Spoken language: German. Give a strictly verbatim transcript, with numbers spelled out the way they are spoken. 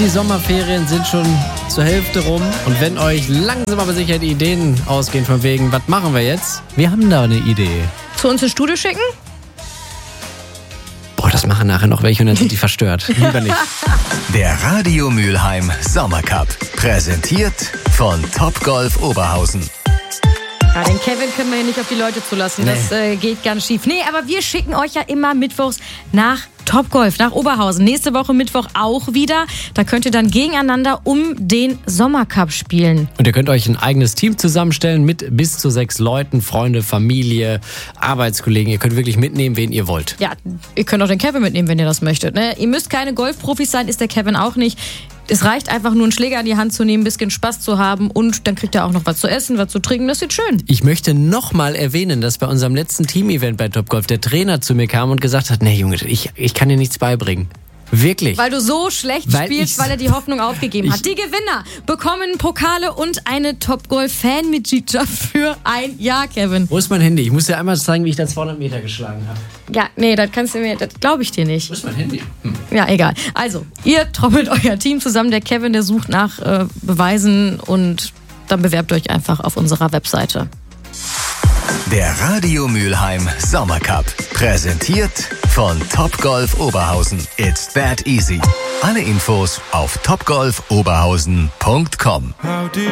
die Sommerferien sind schon zur Hälfte rum. Und wenn euch langsam aber sicher die Ideen ausgehen von wegen, was machen wir jetzt? Wir haben da eine Idee. Zu uns ins Studio schicken? Boah, das machen nachher noch welche und dann sind die verstört. Lieber nicht. Der Radio Mülheim Sommercup. Präsentiert von Topgolf Oberhausen. Ja, den Kevin können wir hier nicht auf die Leute zulassen. Das Nee. äh, geht ganz schief. Nee, aber wir schicken euch ja immer mittwochs nach Topgolf, nach Oberhausen. Nächste Woche Mittwoch auch wieder. Da könnt ihr dann gegeneinander um den Sommercup spielen. Und ihr könnt euch ein eigenes Team zusammenstellen mit bis zu sechs Leuten, Freunde, Familie, Arbeitskollegen. Ihr könnt wirklich mitnehmen, wen ihr wollt. Ja, ihr könnt auch den Kevin mitnehmen, wenn ihr das möchtet. Ne? Ihr müsst keine Golfprofis sein, ist der Kevin auch nicht. Es reicht einfach nur, einen Schläger in die Hand zu nehmen, ein bisschen Spaß zu haben und dann kriegt ihr auch noch was zu essen, was zu trinken. Das wird schön. Ich möchte nochmal erwähnen, dass bei unserem letzten Team-Event bei Topgolf der Trainer zu mir kam und gesagt hat, nee Junge, ich, ich kann dir nichts beibringen. Wirklich. Weil du so schlecht Weil spielst, ich- weil er die Hoffnung aufgegeben ich- hat. Die Gewinner bekommen Pokale und eine Topgolf-Fan-Mitgliedschaft für ein Jahr, Kevin. Wo ist mein Handy? Ich muss dir einmal zeigen, wie ich da zweihundert Meter geschlagen habe. Ja, nee, das kannst du mir, das glaube ich dir nicht. Wo ist mein Handy? Hm. Ja, egal. Also, ihr trommelt euer Team zusammen. Der Kevin, der sucht nach äh, Beweisen und dann bewerbt euch einfach auf unserer Webseite. Der Radio Mülheim Sommercup. Präsentiert von Topgolf Oberhausen. It's that easy. Alle Infos auf topgolf oberhausen punkt com.